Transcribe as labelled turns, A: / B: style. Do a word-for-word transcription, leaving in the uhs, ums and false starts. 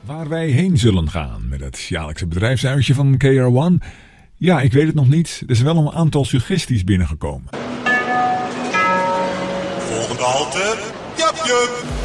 A: Waar wij heen zullen gaan met het jaarlijkse bedrijfsuitje van K R one? Ja, ik weet het nog niet. Er zijn wel een aantal suggesties binnengekomen.
B: Volgende halte, Jap Jup.